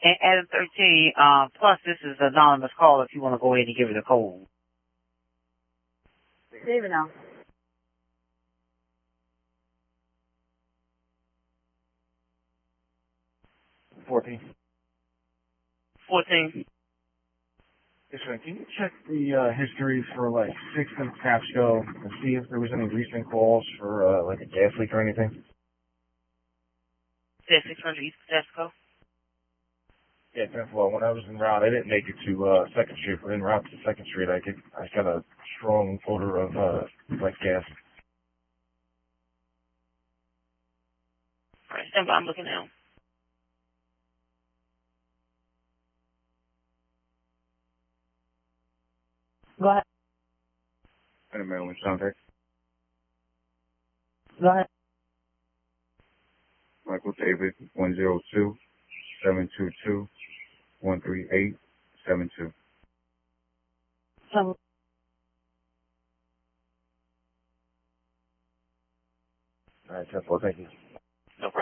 And Adam 13, plus this is an anonymous call if you want to go ahead and give it a code. Save it now. 14. 14. Yes, sir. Can you check the history for like 6th and Pasco and see if there was any recent calls for like a gas leak or anything? Said 600 East Pasco. Yeah, 10th. Well, when I was en route, I didn't make it to 2nd Street, but en route to 2nd Street, I got a strong odor of like gas. All right, stand by. I'm looking now. Go ahead. And Maryland contact. Go ahead. Michael David 102-722-13872. So, All right, 10-4, thank you.